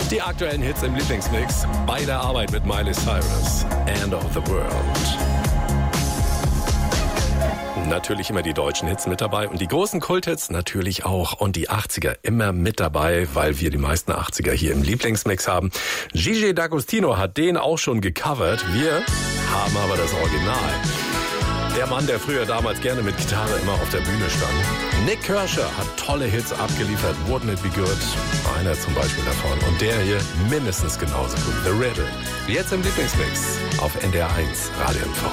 Die aktuellen Hits im Lieblingsmix bei der Arbeit mit Miley Cyrus. End of the World. Natürlich immer die deutschen Hits mit dabei und die großen Kulthits natürlich auch. Und die 80er immer mit dabei, weil wir die meisten 80er hier im Lieblingsmix haben. Gigi D'Agostino hat den auch schon gecovert. Wir haben aber das Original. Der Mann, der früher damals gerne mit Gitarre immer auf der Bühne stand. Nik Kershaw hat tolle Hits abgeliefert. Wouldn't It Be Good? Einer zum Beispiel davon. Und der hier mindestens genauso gut. The Riddle. Jetzt im Lieblingsmix auf NDR 1 Radio MV.